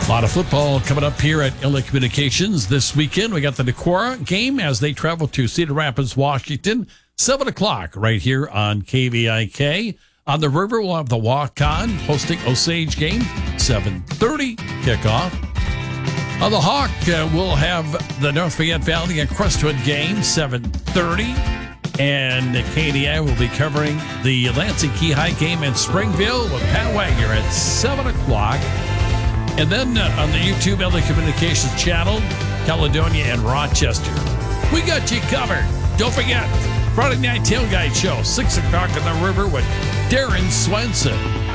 A lot of football coming up here at LA Communications this weekend. We got the Decorah game as they travel to Cedar Rapids, Washington. 7 o'clock right here on KVIK. On the river, we'll have the Walk-On hosting Osage game. 7:30 kickoff. On the Hawk, we'll have the North Fayette Valley and Crestwood game. 7:30. And KDI will be covering the Lansing Key High game in Springville with Pat Wagner at 7 o'clock. And then on the YouTube LA Communications channel, Caledonia and Rochester. We got you covered. Don't forget, Friday Night Tailgate Show, 6 o'clock on the river with Darren Swenson.